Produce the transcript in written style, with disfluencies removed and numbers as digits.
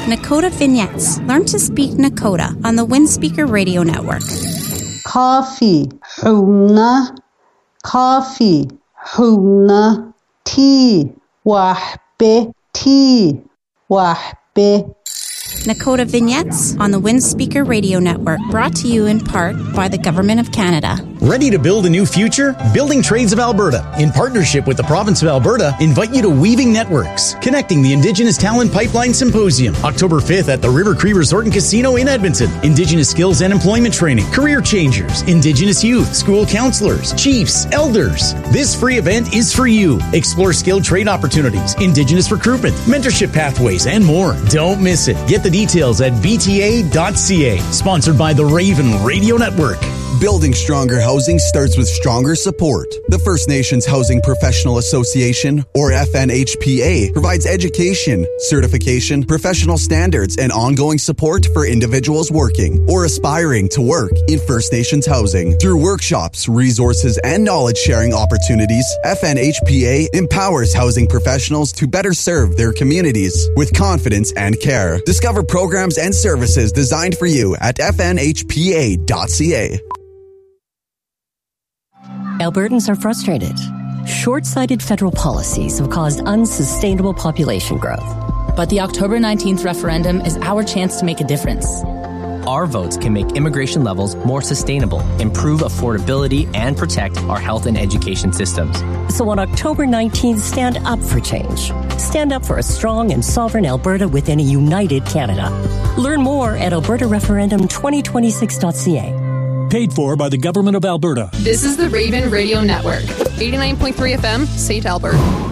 Nakota Vignettes. Learn to speak Nakota on the Windspeaker Radio Network. Coffee, huna, coffee, huna, tea, wahbe, tea, wahbe. Nakota Vignettes on the Windspeaker Radio Network, brought to you in part by the Government of Canada. Ready to build a new future? Building Trades of Alberta, in partnership with the province of Alberta, invite you to Weaving Networks, connecting the Indigenous Talent Pipeline Symposium, October 5th at the River Cree Resort and Casino in Edmonton. Indigenous skills and employment training, career changers, Indigenous youth, school counselors, chiefs, elders. This free event is for you. Explore skilled trade opportunities, Indigenous recruitment, mentorship pathways, and more. Don't miss it. Get the details at bta.ca. Sponsored by the Raven Radio Network. Building stronger housing starts with stronger support. The First Nations Housing Professional Association, or FNHPA, provides education, certification, professional standards, and ongoing support for individuals working or aspiring to work in First Nations housing. Through workshops, resources, and knowledge-sharing opportunities, FNHPA empowers housing professionals to better serve their communities with confidence and care. Discover programs and services designed for you at fnhpa.ca. Albertans are frustrated. Short-sighted federal policies have caused unsustainable population growth. But the October 19th referendum is our chance to make a difference. Our votes can make immigration levels more sustainable, improve affordability, and protect our health and education systems. So on October 19th, stand up for change. Stand up for a strong and sovereign Alberta within a united Canada. Learn more at albertareferendum2026.ca. Paid for by the Government of Alberta. This is the Raven Radio Network. 89.3 FM, St. Albert.